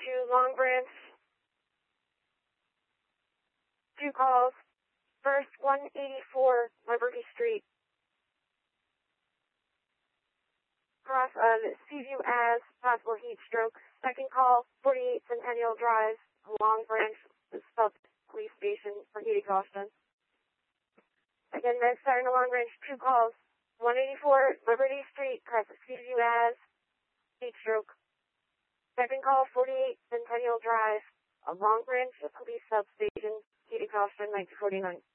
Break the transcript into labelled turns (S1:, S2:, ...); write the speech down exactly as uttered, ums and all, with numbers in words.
S1: to Long Branch. Two calls. First, one eighty-four Liberty Street. Cross of Seaview as possible heat stroke. Second call, forty-eight Centennial Drive, Long Branch, Sub Police Station for heat exhaustion. Again, Med Star in Long Branch, two calls. one eighty-four Liberty Street, cross of Seaview as heat stroke. Second call, forty-eight Centennial Drive, Long Branch, Police Substation, heat exhaustion, nineteen forty-nine.